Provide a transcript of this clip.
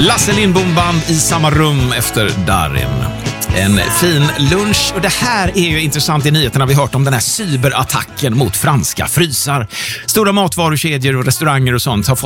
Lasse Lindbom band i samma rum efter Darin. En fin lunch, och det här är ju intressant i nyheterna. Vi har hört om den här cyberattacken mot franska frysar. Stora matvarukedjor och restauranger och sånt har fått